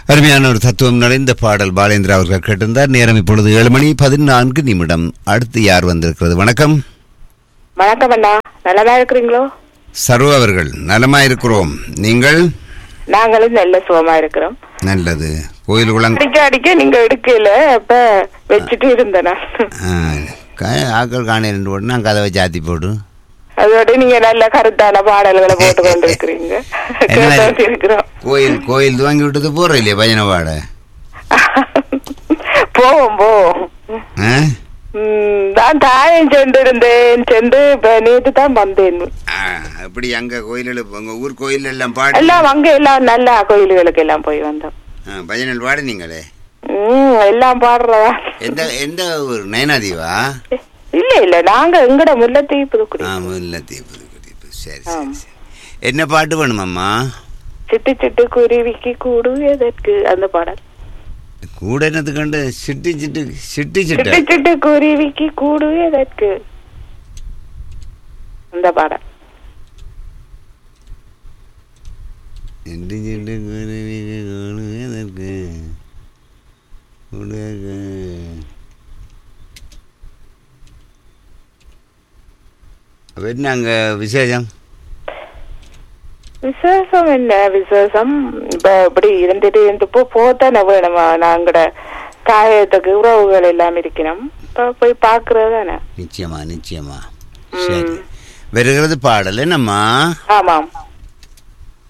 அருமையான ஒரு தத்துவம் நிறைந்த பாடல் பாலேந்திரா அவர்கள் கேட்டிருந்தார். நேரம் இப்பொழுது 7:14. அடுத்து யார் வந்திருக்கிறது? வணக்கம். வணக்கம் அண்ணா, நல்லதா இருக்கிறீங்களோ? சர்வ அவர்கள் நலமா இருக்கிறோம். நீங்கள்? நாங்களும் நல்ல சுகமா இருக்கிறோம். நல்லது. கோயில் குளம் அடிக்க நீங்க எடுக்கல, அப்ப வச்சுட்டு இருந்தேன். ஆக்கள் காண 2 போட்டு நான் கதவை சாத்தி போடு. அதோட நீங்க நல்ல கருத்தான பாடல்களை போட்டு கொண்டு இருக்கிறீங்க. கோயில் துவங்கி விட்டது போற இல்லையா பஜனை பாட? போவோம். நான் தாயம் சென்று இருந்தேன், சென்று நேற்று தான் வந்தேன். அப்படி அங்க கோயில் உங்க ஊர் கோயில் எல்லாம் பாடு எல்லாம் அங்க எல்லாம் நல்ல கோயில்களுக்கு எல்லாம் போய் வந்தோம். பஜனை பாடுனீங்களே? எல்லாம் பாடுறதா? எந்த ஊர்? நயனாதீவா? இல்ல நாங்க எங்கட முல்லைத்தீவு புதுக்குடி. முல்லைத்தீவு புதுக்குடி. சரி சரி. என்ன பாட்டு வேணுமாம்மா? சிட்டு சிட்டு குருவிக்கு கூடு எதற்கு, அந்த பாடல். கூட என்னது கண்டு? சிட்டு சிட்டு சிட்டு சிட்டு சிட்டு குருவிக்கு கூடு எதற்கு, அந்த பாடல். சிட்டு சிட்டு குருவிக்கு கூடு எதற்கு என்ன அங்க விசேஷம்? விசேஷம் என்ன விசேஷம்? இப்ப இப்படி இருந்துட்டு போத்தானே வேணுமா? நாங்கட தாயத்துக்கு உறவுகள் எல்லாம் இருக்கணும், போய் பாக்குறதானே. நிச்சயமா நிச்சயமா. சரி, வருகிறது பாடல் என்னம்மா? ஆமாம்.